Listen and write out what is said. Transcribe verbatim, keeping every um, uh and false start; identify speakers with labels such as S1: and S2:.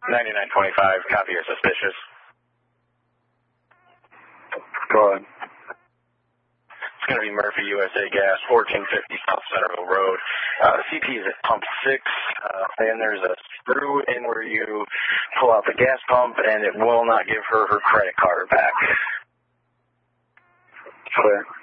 S1: ninety-nine twenty-five, copy your suspicious.
S2: Go ahead.
S1: It's going to be Murphy U S A Gas, fourteen fifty South Centerville Road. Uh, C P is at pump six, uh, and there's a screw in where you pull out the gas pump, and it will not give her her credit card back.
S2: Clear.